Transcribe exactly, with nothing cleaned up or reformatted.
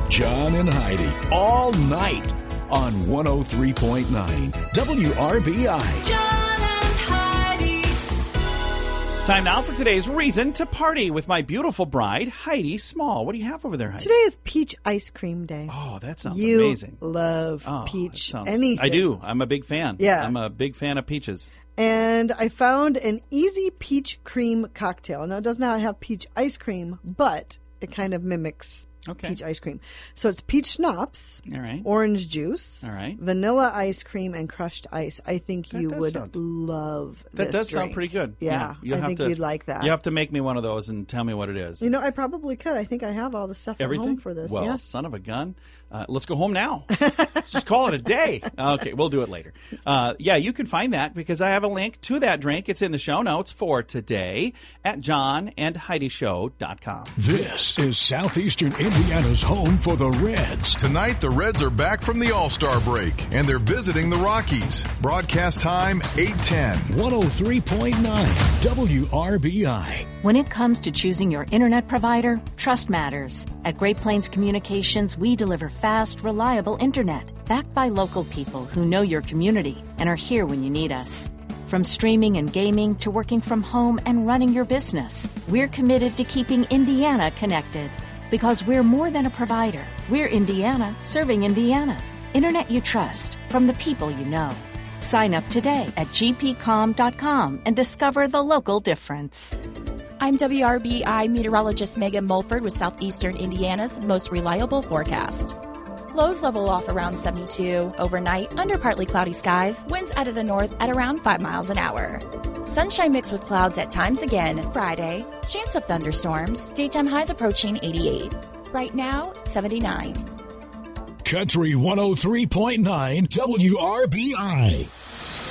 John and Heidi, all night on one oh three point nine W R B I. John and Heidi. Time now for today's reason to party with my beautiful bride, Heidi Small. What do you have over there, Heidi? Today is peach ice cream day. Oh, that sounds you amazing. love Oh, peach sounds, anything. I do. I'm a big fan. Yeah. I'm a big fan of peaches. And I found an easy peach cream cocktail. Now, it does not have peach ice cream, but it kind of mimics Okay. peach ice cream. So it's peach schnapps, All right. orange juice, All right. vanilla ice cream, and crushed ice. I think That you does would sound- love That this does sound drink. pretty good. Yeah, You'll I have think to- you'd like that. You have to make me one of those and tell me what it is. You know, I probably could. I think I have all the stuff Everything at home for this. Well, yeah. son of a gun. Uh, let's go home now. Let's just call it a day. Okay, we'll do it later. Uh, yeah, you can find that because I have a link to that drink. It's in the show notes for today at john and heidi show dot com. This is Southeastern Indiana's home for the Reds. Tonight, the Reds are back from the All-Star break, and they're visiting the Rockies. Broadcast time, eight ten. one oh three point nine W R B I. When it comes to choosing your internet provider, trust matters. At Great Plains Communications, we deliver fast, reliable internet, backed by local people who know your community and are here when you need us. From streaming and gaming to working from home and running your business, we're committed to keeping Indiana connected. Because we're more than a provider. We're Indiana serving Indiana. Internet you trust from the people you know. Sign up today at g p com dot com and discover the local difference. I'm W R B I meteorologist Megan Mulford with Southeastern Indiana's most reliable forecast. Lows level off around seventy-two. Overnight, under partly cloudy skies. Winds out of the north at around five miles an hour. Sunshine mixed with clouds at times again. Friday, chance of thunderstorms. Daytime highs approaching eighty-eight. Right now, seventy-nine. Country one oh three point nine W R B I.